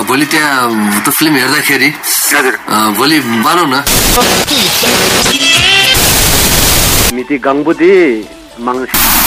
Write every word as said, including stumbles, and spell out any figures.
भोलि त्यहाँ त्यो फिल्म हेर्दाखेरि हजुर भोलि बनाऊ न मिति गङबुदी मंग